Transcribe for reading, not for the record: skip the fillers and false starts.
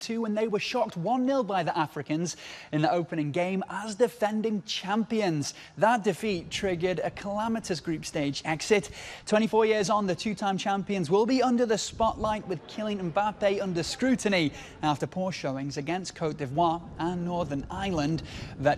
and they were shocked 1-0 by the Africans in the opening game as defending champions. That defeat triggered a calamitous group stage exit. 24 years on, the two-time champions will be under the spotlight, with Kylian Mbappe under scrutiny after poor showings against Cote d'Ivoire and Northern Ireland.